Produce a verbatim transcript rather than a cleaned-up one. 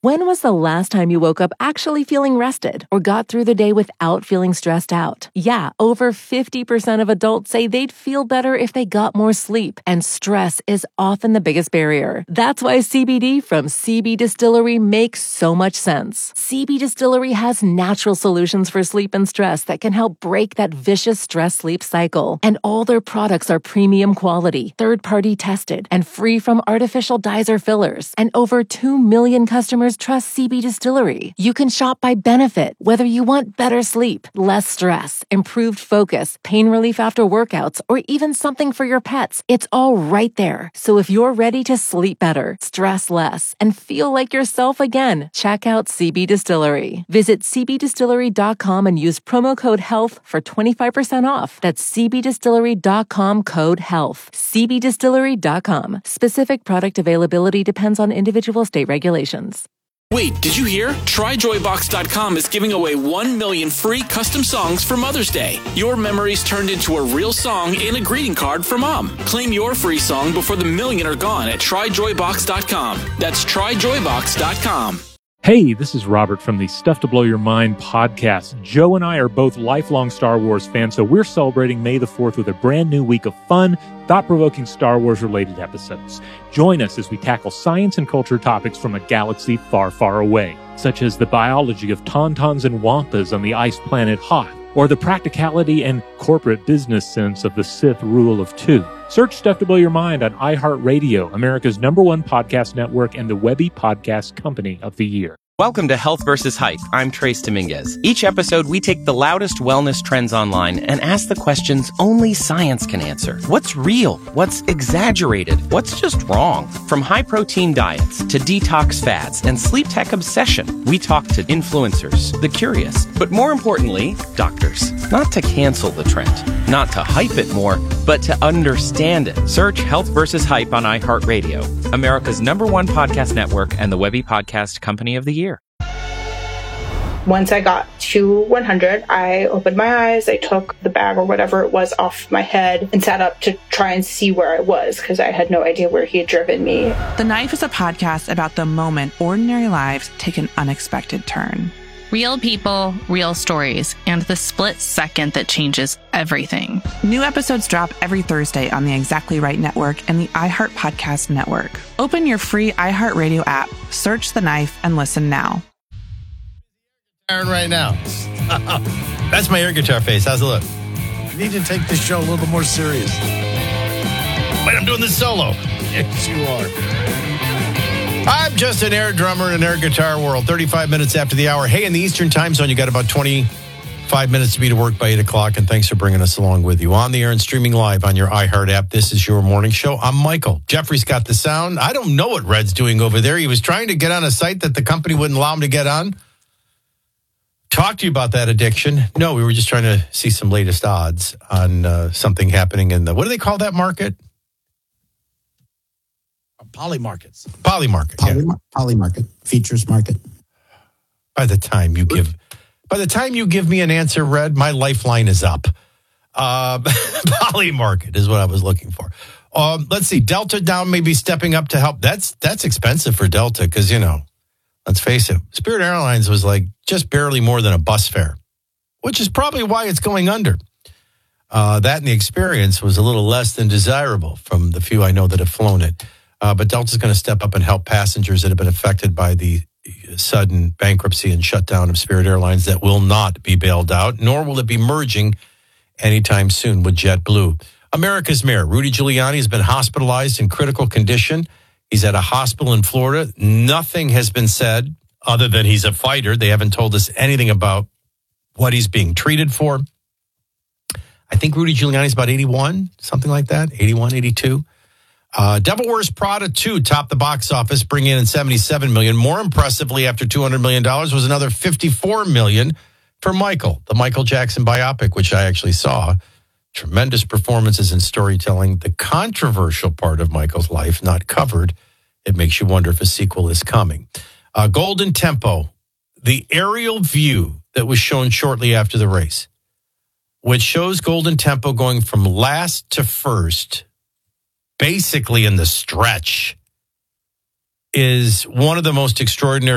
When was the last time you woke up actually feeling rested or got through the day without feeling stressed out? Yeah, over fifty percent of adults say they'd feel better if they got more sleep, and stress is often the biggest barrier. That's why C B D from C B Distillery makes so much sense. C B Distillery has natural solutions for sleep and stress that can help break that vicious stress-sleep cycle. And all their products are premium quality, third-party tested, and free from artificial dyes or fillers. And over two million customers trust C B Distillery. You can shop by benefit, whether you want better sleep, less stress, improved focus, pain relief after workouts, or even something for your pets. It's all right there. So if you're ready to sleep better, stress less, and feel like yourself again, check out C B Distillery. Visit c b distillery dot com and use promo code HEALTH for twenty-five percent off. That's c b distillery dot com code HEALTH. c b distillery dot com. Specific product availability depends on individual state regulations. Wait, did you hear? try joy box dot com is giving away one million free custom songs for Mother's Day. Your memories turned into a real song and a greeting card for Mom. Claim your free song before the million are gone at try joy box dot com. That's try joy box dot com. Hey, this is Robert from the Stuff to Blow Your Mind podcast. Joe and I are both lifelong Star Wars fans, so we're celebrating May the fourth with a brand new week of fun, thought-provoking Star Wars-related episodes. Join us as we tackle science and culture topics from a galaxy far, far away, such as the biology of tauntauns and wampas on the ice planet Hoth, or the practicality and corporate business sense of the Sith rule of two. Search Stuff to Blow Your Mind on iHeartRadio, America's number one podcast network and the Webby Podcast Company of the Year. Welcome to Health versus Hype. I'm Trace Dominguez. Each episode, we take the loudest wellness trends online and ask the questions only science can answer. What's real? What's exaggerated? What's just wrong? From high-protein diets to detox fads and sleep tech obsession, we talk to influencers, the curious, but more importantly, doctors. Not to cancel the trend, not to hype it more, but to understand it. Search Health versus Hype on iHeartRadio, America's number one podcast network and the Webby Podcast Company of the Year. Once I got to one hundred, I opened my eyes, I took the bag or whatever it was off my head and sat up to try and see where I was because I had no idea where he had driven me. The Knife is a podcast about the moment ordinary lives take an unexpected turn. Real people, real stories, and the split second that changes everything. New episodes drop every Thursday on the Exactly Right Network and the iHeart Podcast Network. Open your free iHeartRadio app, search The Knife, and listen now. Right now. That's my air guitar face. How's it look? You need to take this show a little bit more serious. Wait, I'm doing this solo. Yes, you are. I'm just an air drummer in an air guitar world. thirty-five minutes after the hour. Hey, in the Eastern time zone, you got about twenty-five minutes to be to work by eight o'clock, and thanks for bringing us along with you. On the air and streaming live on your iHeart app, this is your morning show. I'm Michael. Jeffrey's got the sound. I don't know what Red's doing over there. He was trying to get on a site that the company wouldn't allow him to get on. Talk to you about that addiction. No, we were just trying to see some latest odds on uh, something happening in the, what do they call that market? Poly markets. Poly market. Poly, yeah. Poly market. Features market. By the time you give, by the time you give me an answer, Red, my lifeline is up. Uh, Poly market is what I was looking for. Um, let's see. Delta now maybe stepping up to help. That's, that's expensive for Delta because, you know, let's face it, Spirit Airlines was like just barely more than a bus fare, which is probably why it's going under. Uh, that and the experience was a little less than desirable from the few I know that have flown it. Uh, but Delta's going to step up and help passengers that have been affected by the sudden bankruptcy and shutdown of Spirit Airlines that will not be bailed out, nor will it be merging anytime soon with JetBlue. America's mayor, Rudy Giuliani, has been hospitalized in critical condition. He's at a hospital in Florida. Nothing has been said other than he's a fighter. They haven't told us anything about what he's being treated for. I think Rudy Giuliani's about eighty-one, something like that, eighty-one, eighty-two. Uh, Devil Wears Prada two topped the box office, bringing in seventy-seven million dollars. More impressively, after two hundred million dollars, was another fifty-four million dollars for Michael, the Michael Jackson biopic, which I actually saw. Tremendous performances and storytelling. The controversial part of Michael's life not covered. It makes you wonder if a sequel is coming. Uh, Golden Tempo, the aerial view that was shown shortly after the race, which shows Golden Tempo going from last to first, basically in the stretch, is one of the most extraordinary